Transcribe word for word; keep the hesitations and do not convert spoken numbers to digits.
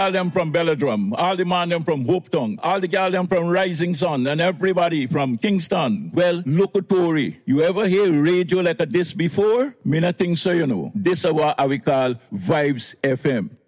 All them from Belladrum, all the man them from Hope Town, all the gal them from Rising Sun, and everybody from Kingston. Well, look at Tory. You ever hear radio like a this before? Me not think so, you know. This is what we call Vibes F M.